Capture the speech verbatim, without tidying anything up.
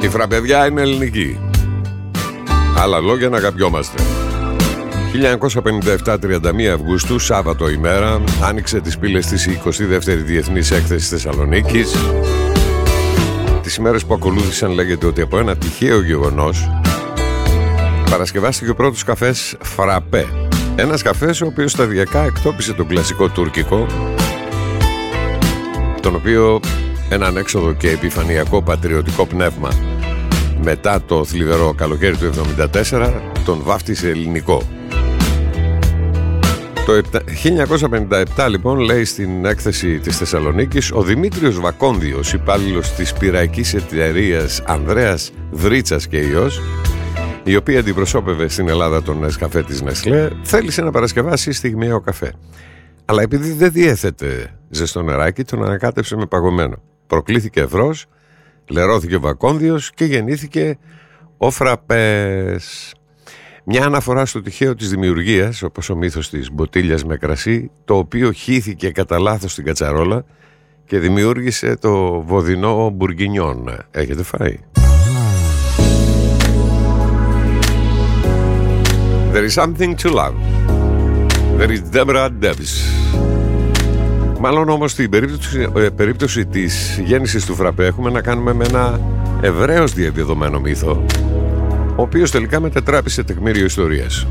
Η φραπεδιά είναι ελληνική. Άλλα λόγια να αγαπιόμαστε. χίλια εννιακόσια πενήντα επτά, τριάντα μία Αυγούστου, Σάββατο ημέρα, άνοιξε τις πύλες της η εικοστή δεύτερη Διεθνής Έκθεση Θεσσαλονίκης. Τις ημέρες που ακολούθησαν λέγεται ότι από ένα τυχαίο γεγονός παρασκευάστηκε ο πρώτος καφές φραπέ. Ένας καφές ο οποίος σταδιακά εκτόπισε τον κλασικό τουρκικό, τον οποίο έναν έξοδο και επιφανειακό πατριωτικό πνεύμα μετά το θλιβερό καλοκαίρι του εβδομήντα τέσσερα τον βάφτισε ελληνικό. Το χίλια εννιακόσια πενήντα επτά λοιπόν, λέει στην έκθεση της Θεσσαλονίκης, ο Δημήτριος Βακόνδιος, υπάλληλος της πειραϊκής εταιρείας Ανδρέας Δρίτσας και Υιός, η οποία αντιπροσώπευε στην Ελλάδα τον νεσκαφέ της Νεσλέ, θέλησε να παρασκευάσει στιγμιαίο καφέ. Αλλά επειδή δεν διέθετε ζεστό νεράκι, τον ανακάτεψε με παγωμένο. Προκλήθηκε ευρώς, λερώθηκε ο Βακόνδιος και γεννήθηκε ο φραπές. Μια αναφορά στο τυχαίο της δημιουργίας, όπως ο μύθος της μποτίλιας με κρασί, το οποίο χύθηκε κατά λάθος στην κατσαρόλα και δημιούργησε το βοδινό μπουργκινιόν. Έχετε φάει? There is something to love. There is Deborah Debs. Μάλλον όμως στην περίπτωση, ε, περίπτωση της γέννησης του φραπέ έχουμε να κάνουμε με ένα ευρέως διαδεδομένο μύθο, ο οποίος τελικά μετατράπησε τεκμήριο ιστορίας.